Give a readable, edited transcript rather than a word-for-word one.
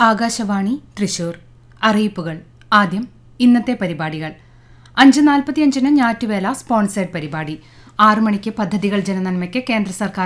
ആകാശവാണി തൃശൂർ അറിയിപ്പുകൾ. ആദ്യം ഇന്നത്തെ പരിപാടികൾ. 5:45 ഞാറ്റുവേല സ്പോൺസേഡ് പരിപാടി. 6 മണിക്ക് പദ്ധതികൾ ജനനന്മയ്ക്ക് കേന്ദ്ര സർക്കാർ